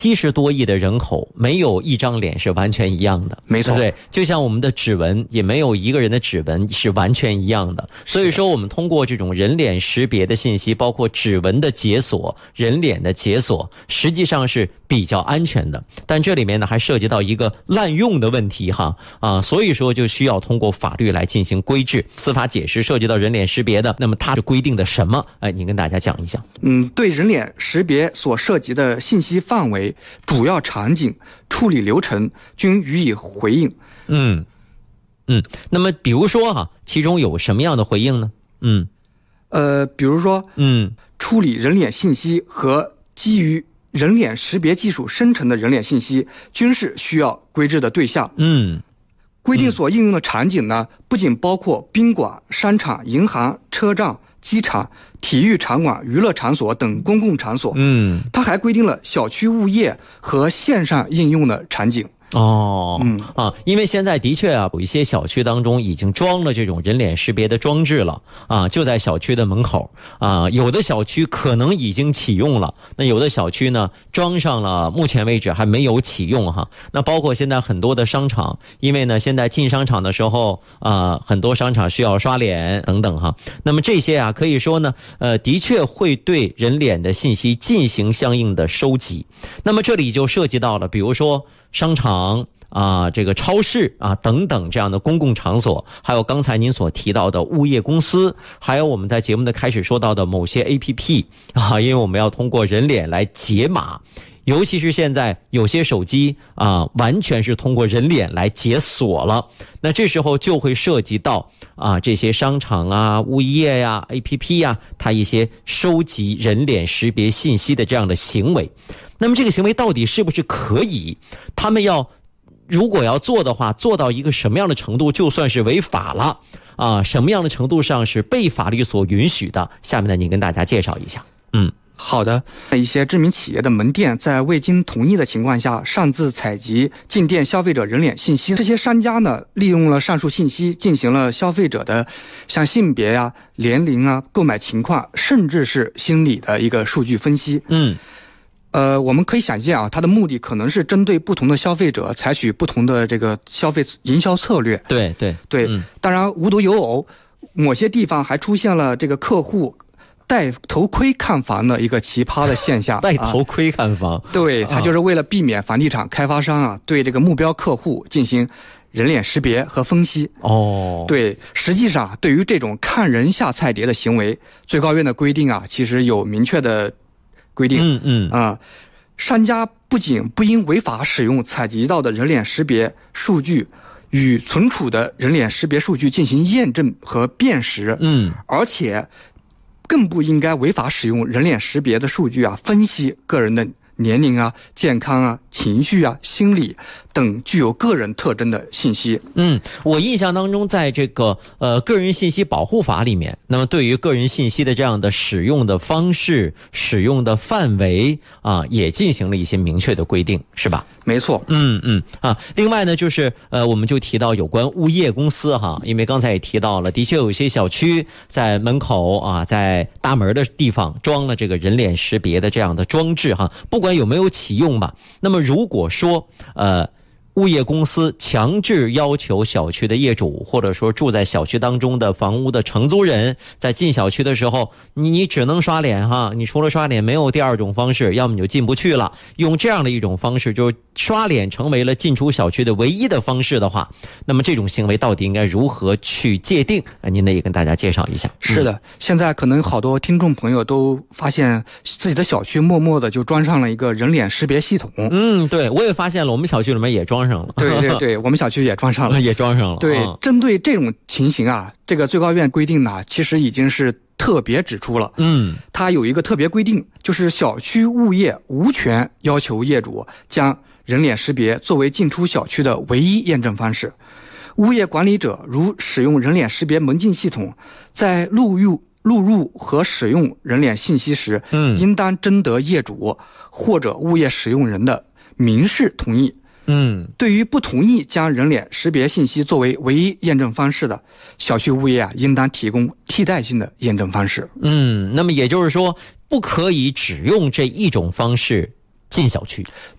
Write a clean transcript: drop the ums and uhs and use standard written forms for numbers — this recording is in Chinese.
70多亿的人口，没有一张脸是完全一样的， 没错， 对，就像我们的指纹也没有一个人的指纹是完全一样的。所以说，我们通过这种人脸识别的信息，包括指纹的解锁、人脸的解锁，实际上是比较安全的。但这里面呢，还涉及到一个滥用的问题所以说就需要通过法律来进行规制。司法解释涉及到人脸识别的，那么它是规定的什么？您跟大家讲一讲。 对人脸识别所涉及的信息范围、主要场景、处理流程均予以回应。 那么比如说其中有什么样的回应呢？ 比如说处理人脸信息和基于人脸识别技术生成的人脸信息均是需要规制的对象。规定所应用的场景呢，不仅包括宾馆、商场、银行、车站、机场、体育场馆、娱乐场所等公共场所。它还规定了小区物业和线上应用的场景。 因为现在的确有一些小区当中已经装了这种人脸识别的装置了就在小区的门口有的小区可能已经启用了，那有的小区呢装上了，目前为止还没有启用那包括现在很多的商场，因为呢现在进商场的时候很多商场需要刷脸等等那么这些可以说呢的确会对人脸的信息进行相应的收集。那么这里就涉及到了，比如说商场这个超市等等这样的公共场所，还有刚才您所提到的物业公司，还有我们在节目的开始说到的某些 APP 因为我们要通过人脸来解码，尤其是现在有些手机完全是通过人脸来解锁了，那这时候就会涉及到这些商场物业APP 它一些收集人脸识别信息的这样的行为。那么这个行为到底是不是可以？他们如果要做的话，做到一个什么样的程度就算是违法了什么样的程度上是被法律所允许的？下面呢，您跟大家介绍一下。 好的，一些知名企业的门店在未经同意的情况下擅自采集进店消费者人脸信息，这些商家呢利用了上述信息进行了消费者的像性别年龄购买情况，甚至是心理的一个数据分析。我们可以想见它的目的可能是针对不同的消费者采取不同的这个消费营销策略。 对， 当然无独有偶，某些地方还出现了这个客户戴头盔看房的一个奇葩的现象。 戴头盔看房， 对，他就是为了避免房地产开发商对这个目标客户进行人脸识别和分析。对，实际上对于这种看人下菜碟的行为，最高院的规定其实有明确的规定。商家不仅不应违法使用采集到的人脸识别数据与存储的人脸识别数据进行验证和辨识，而且更不应该违法使用人脸识别的数据分析个人的年龄健康情绪心理等具有个人特征的信息。 我印象当中在这个个人信息保护法里面，那么对于个人信息的这样的使用的方式、使用的范围也进行了一些明确的规定，是吧？ 没错。 另外呢，就是我们就提到有关物业公司因为刚才也提到了，的确有一些小区在门口在大门的地方装了这个人脸识别的这样的装置不管有没有启用吧。那么如果说物业公司强制要求小区的业主，或者说住在小区当中的房屋的承租人，在进小区的时候，你只能刷脸你除了刷脸没有第二种方式，要么你就进不去了。用这样的一种方式，就是刷脸成为了进出小区的唯一的方式的话，那么这种行为到底应该如何去界定？您也跟大家介绍一下。 是的，现在可能好多听众朋友都发现自己的小区默默的就装上了一个人脸识别系统。 对，我也发现了，我们小区里面也装上了。 对，我们小区也装上了。 也装上了。 对，针对这种情形这个最高院规定呢，其实已经是特别指出了。它有一个特别规定，就是小区物业无权要求业主将人脸识别作为进出小区的唯一验证方式。物业管理者如使用人脸识别门禁系统，在录入和使用人脸信息时，应当征得业主或者物业使用人的明示同意。对于不同意将人脸识别信息作为唯一验证方式的小区物业应当提供替代性的验证方式。 那么也就是说，不可以只用这一种方式进小区。